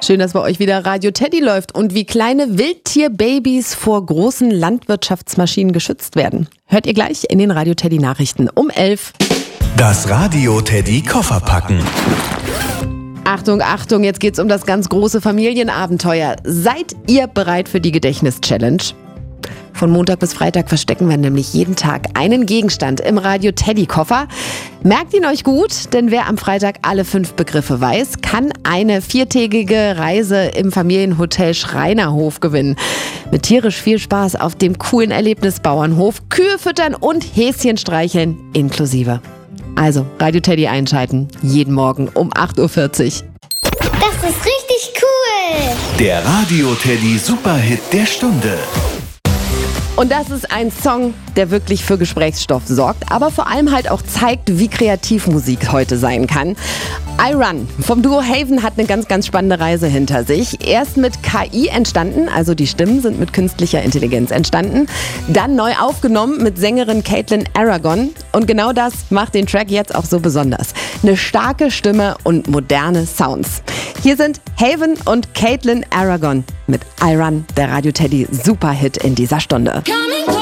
Schön, dass bei euch wieder Radio Teddy läuft und wie kleine Wildtierbabys vor großen Landwirtschaftsmaschinen geschützt werden. Hört ihr gleich in den Radio Teddy Nachrichten um 11. Das Radio Teddy Koffer packen. Achtung, Achtung, jetzt geht's um das ganz große Familienabenteuer. Seid ihr bereit für die Gedächtnis-Challenge? Von Montag bis Freitag verstecken wir nämlich jeden Tag einen Gegenstand im Radio Teddy Koffer. Merkt ihn euch gut, denn wer am Freitag alle 5 Begriffe weiß, kann eine 4-tägige Reise im Familienhotel Schreinerhof gewinnen. Mit tierisch viel Spaß auf dem coolen Erlebnisbauernhof, Kühe füttern und Häschen streicheln inklusive. Also Radio Teddy einschalten, jeden Morgen um 8.40 Uhr. Das ist richtig cool! Der Radio Teddy Superhit der Stunde. Und das ist ein Song, der wirklich für Gesprächsstoff sorgt, aber vor allem halt auch zeigt, wie kreativ Musik heute sein kann. I Run vom Duo Haven hat eine ganz, ganz spannende Reise hinter sich. Erst mit KI entstanden, also die Stimmen sind mit künstlicher Intelligenz entstanden. Dann neu aufgenommen mit Sängerin Caitlin Aragon. Und genau das macht den Track jetzt auch so besonders. Eine starke Stimme und moderne Sounds. Hier sind Haven und Caitlin Aragon mit I Run, der Radio Teddy Superhit in dieser Stunde.